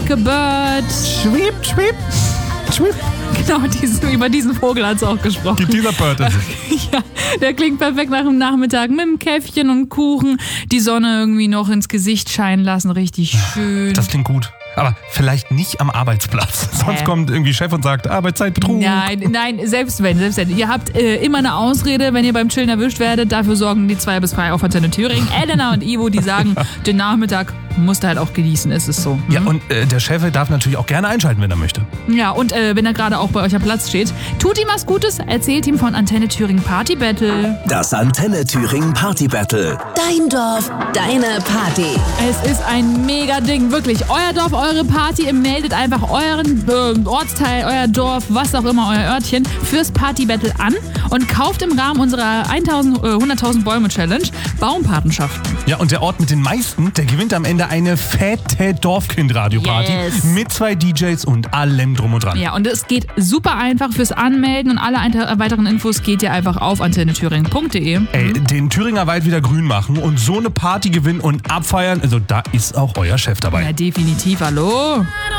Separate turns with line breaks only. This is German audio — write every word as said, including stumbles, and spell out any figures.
like a bird.
Schwieb, schwieb, schwieb.
Genau, diesen, über diesen Vogel hat es auch gesprochen.
Dieser Bird ist es.
Ja, der klingt perfekt nach dem Nachmittag mit einem Käffchen und Kuchen. Die Sonne irgendwie noch ins Gesicht scheinen lassen, richtig schön.
Das klingt gut. Aber vielleicht nicht am Arbeitsplatz. Sonst
Hä?
kommt irgendwie Chef und sagt, Arbeitszeitbetrug.
Nein, nein, selbst wenn, selbst wenn. Ihr habt äh, immer eine Ausrede, wenn ihr beim Chillen erwischt werdet. Dafür sorgen die zwei bis drei auf Antenne Thüringen. Elena und Ivo, die sagen, den Nachmittag musst du halt auch genießen, ist es so.
Ja, und äh, der Chef darf natürlich auch gerne einschalten, wenn er möchte.
Ja, und äh, wenn er gerade auch bei euch am Platz steht, tut ihm was Gutes, erzählt ihm von Antenne Thüringen Party Battle.
Das Antenne Thüringen Party Battle.
Dein Dorf, deine Party.
Es ist ein mega Ding, wirklich. Euer Dorf, eure Party. Ihr meldet einfach euren äh, Ortsteil, euer Dorf, was auch immer, euer Örtchen fürs Party Battle an und kauft im Rahmen unserer hunderttausend Bäume Challenge Baumpatenschaften.
Ja, und der Ort mit den meisten, der gewinnt am Ende eine fette Dorfkind-Radio-Party
Yes.
mit zwei D Js und allem drum und dran.
Ja, und es geht super einfach fürs Anmelden und alle ein- weiteren Infos geht ihr einfach auf antenne thüringen punkt de.
Ey, den Thüringer Wald wieder grün machen und so eine Party gewinnen und abfeiern, also da ist auch euer Chef dabei.
Ja, definitiv, hallo.